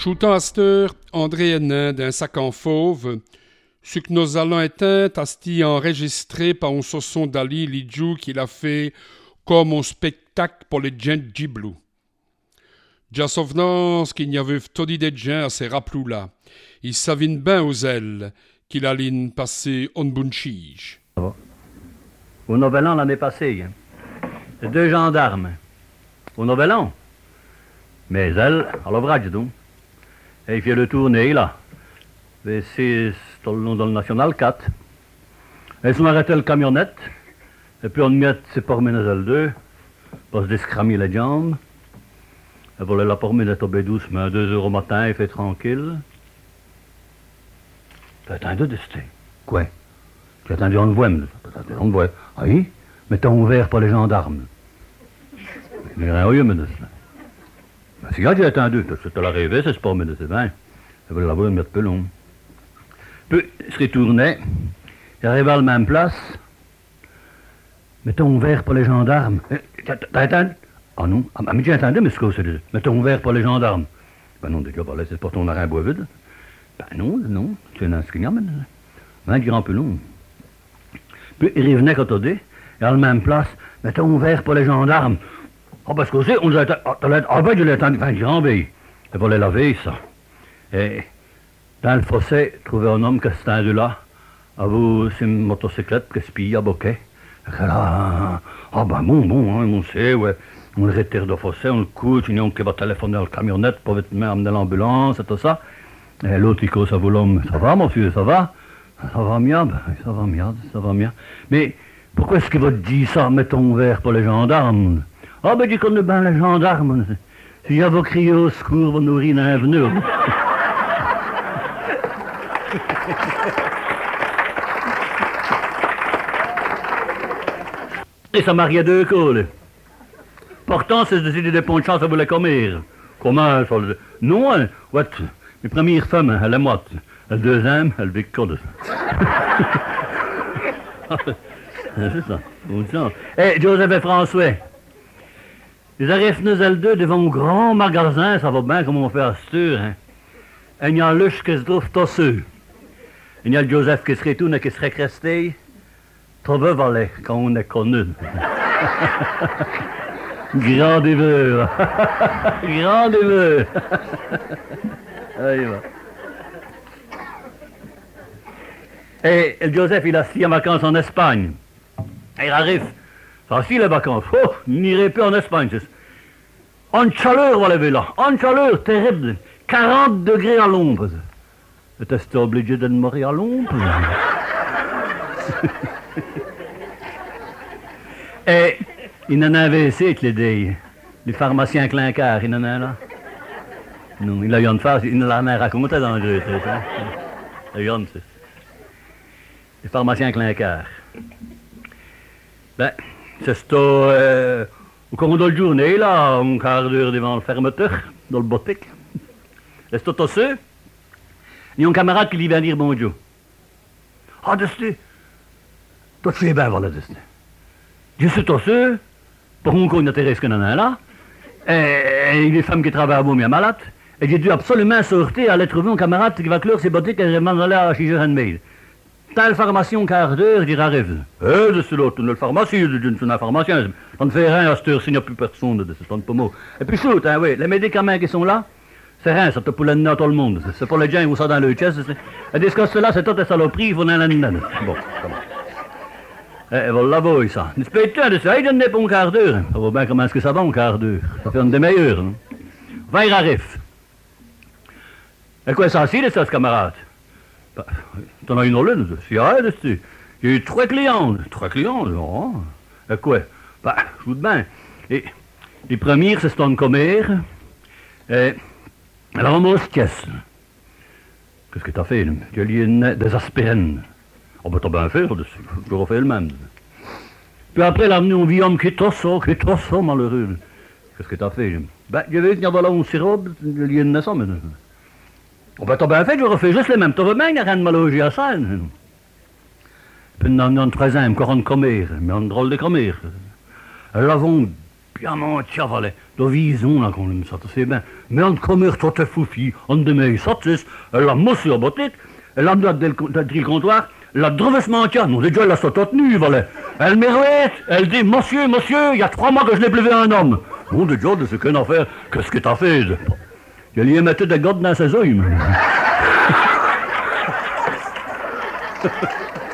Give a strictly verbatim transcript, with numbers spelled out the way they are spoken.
Shootant à cette heure, André Hénin d'un sac en fauve, ce que nos allons éteint, asti enregistré par un sosson d'Ali Lidjou qu'il a fait comme un spectacle pour les gens de Djiblou. Déjà souvenance qu'il n'y avait pas des gens à ces raplous-là. Ils savent bien aux ailes qu'il allait passer en bunchige. Au Novelan l'année passée, hein. Deux gendarmes. Au Novelan. Mais elles, à l'ouvrage donc. Et il fait le tourner là. Et c'est dans le long dans le National quatre. Elles sont arrêtées le camionnette. Et puis on met ses pormines elles deux. Pour se descramer les jambes. Elles voulaient la pormine tomber doucement. À deux heures au matin, il fait tranquille. Tu as attendu de ce quoi? Tu as attendu on le voit. On le voit. Ah oui? Mettons ouvert pour les gendarmes. Mais rien au lieu, mais c'est quand j'ai attendu, tu te l'as rêvé, c'est pas mais c'est bien. Je voulais l'avoir mettre peu long. Puis, il se retournait, il arrivait à la même place. Mettons vert pour les gendarmes. T'as entendu? Ah non, ah, mais j'ai entendu, mais c'est quoi, c'est mettons vert pour les gendarmes. Ben non, déjà, voilà, c'est pour ton marin bois vide. Ben non, non, tu es un inscrignant, mais vingt grand peu long. Puis, il revenait quand on dit, et à la même place, mettons vert pour les gendarmes. Ah, parce que c'est, on l'a ah, ben, je l'ai entendu, enfin, grand bé. Il fallait laver, ça. Et, dans le fossé, trouver un homme qui s'était un de là, à vous, c'est une motocyclette qui se pille à boquet. Ah, ah, ben, bon, bon, hein, on sait, ouais. On le retire de fossé, on le couche, on qui va téléphoner à la camionnette pour vite amener l'ambulance et tout ça. Et l'autre, il cause à vous l'homme. Ça va, monsieur, ça va? Ça va bien, ben, ça va bien, ça va bien. Mais, pourquoi est-ce qu'il va te dire ça, mettons vert pour les gendarmes? Ah, ben, tu connais bien les gendarmes. Si j'avais crié au secours, vous nourrir dans un veneur. Et ça mariait deux cols. Pourtant, c'est décidé des ponts de chance à vous les commettre. Comment ça le... Non, hein, ouais, mes premières femmes, elle est morte. La deuxième, elle vit code. C'est ça. ça. Et Joseph et François. Ils arrivent nous elles deux devant un grand magasin, ça va bien comme on fait à cette heure. Hein. Et il y a Luche qui se trouve tosseux. Il y a le Joseph qui se retourne et qui se récresté. Trouve valet, quand on est connu. Grand déveur. Grand déveur. Et le Joseph, il a six en vacances en Espagne. Et il arrive. Facile les vacances. Oh, il n'irait plus en Espagne. En chaleur, on lever là. En chaleur, terrible. quarante degrés à l'ombre. Était-ce obligé de mourir à l'ombre? Et il en a un V C avec les des, les pharmaciens clinquards. Il en a un là. Non, il a eu une face. Il en a raconté dans le jeu. Il a eu une, c'est. Les pharmaciens clinquards. Ben. C'est euh, au cours de la journée, là, un quart d'heure devant le fermeteur, dans le boutique. Et c'est tout ça. Il y a un camarade qui lui vient dire bonjour. Ah, de ce toi, tu es bien, voilà, de ce je suis tout ça, pour qu'on connaisse ce qu'on en a là. Et, et les femmes qui travaillent à Beaumier malade. Et j'ai dû absolument sortir, aller trouver un camarade qui va clore ses boutiques et je m'en allais à chez Johan Mail. Telle pharmacie, un quart d'heure, il arrive. Eh, de ce l'autre, une pharmacie, c'est une pharmacien. On ne fait rien à cette heure s'il n'y a plus personne de ce temps de mot. Et puis, shoot, hein, oui, les médicaments qui sont là, c'est rien, ça te poule à tout le monde. C'est pour les gens qui ont ça dans le chest. Et des que cela, c'est toutes les saloperies, ils vont dans la dedans. Bon, comment? Eh, voilà, boy, ça. Ne se paye pas de ça, il donne pas un quart d'heure. Ça va bien comment est-ce que ça va, un quart d'heure. Ça fait un des meilleurs, non? Va, il arrive. Et quoi, ça, c'est ça, ce camarade? Bah, t'en as une autre, c'est arrête, c'est. J'ai eu trois clients. Trois clients, non. Et quoi? Bah, je vous dis bien. Et les premières, c'est une commère. Et elle ramasse caisse. Qu'est-ce que t'as fait? Tu as lié des aspirines. Oh, ben, t'as bien fait, je refais le même. Puis après, elle a amené un vieux homme qui est trop ça, qui est trop ça, malheureux. Qu'est-ce que t'as fait? Ben, je vais venir voilà un sirop, je lié une naissance, mais. Oh ben t'as bien fait, je refais juste les mêmes. T'as bien, il n'y a rien de malogé à ça. Puis dans une troisième, encore une commère, mais une drôle de commère. Elle avait un piamment, tja, voilà. Da vison, là, qu'on me ça, c'est bien. Mais on commerce tot de foufi, on de mes sortes, la mosse au botte, la date du comptoir, la drevesement, tiens, nous, déjà, la sorte tenue, voilà. Elle m'érouette, elle dit, monsieur, monsieur, il y a trois mois que je n'ai plus vu un homme. Bon, déjà, de ce qu'on a fait, qu'est-ce que t'as fait? Je lui ai mis des gardes dans ses yeux.